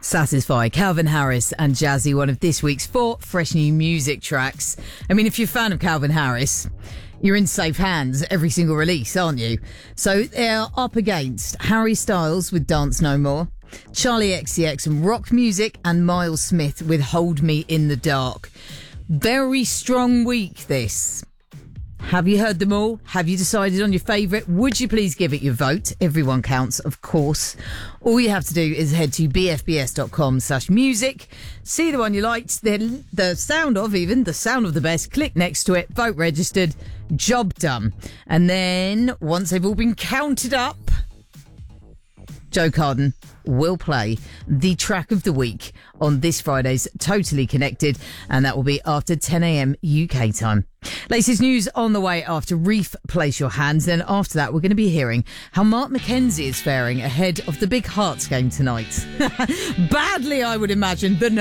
Satisfy, Calvin Harris and Jazzy, one of this week's 4 fresh new music tracks. I mean, if you're a fan of Calvin Harris, you're in safe hands every single release, aren't you? So they're up against Harry Styles with Dance No More, Charlie XCX and Rock Music, and Miles Smith with Hold Me in the Dark. Very strong week, this. Have you heard them all? Have you decided on your favourite? Would you please give it your vote? Everyone counts, of course. All you have to do is head to bfbs.com/music, see the one you liked, the sound of the best, click next to it, vote registered, job done. And then, once they've all been counted up, Joe Carden will play the track of the week on this Friday's Totally Connected, and that will be after 10 a.m. UK time. Latest news on the way after Reef Place Your Hands. Then after that, we're going to be hearing how Mark McKenzie is faring ahead of the big Hearts game tonight. Badly, I would imagine.